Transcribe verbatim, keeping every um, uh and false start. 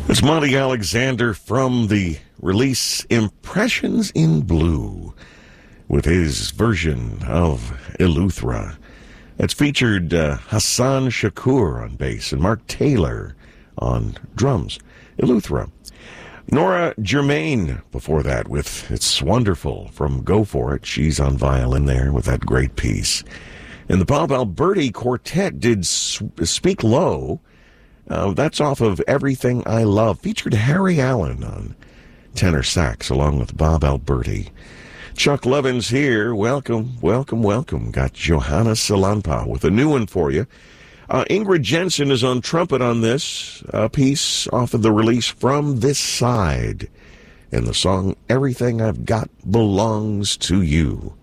It's Monty Alexander from the release Impressions in Blue with his version of Eleuthera. It's featured uh, Hassan Shakur on bass and Mark Taylor on drums. Eleuthera. Nora Germain before that with It's Wonderful from Go For It. She's on violin there with that great piece. And the Bob Alberti Quartet did Speak Low. Uh, that's off of Everything I Love. Featured Harry Allen on tenor sax along with Bob Alberti. Chuck Levins here. Welcome, welcome, welcome. Got Johanna Salanpa with a new one for you. Uh, Ingrid Jensen is on trumpet on this uh, piece off of the release From This Side. And the song Everything I've Got Belongs to You.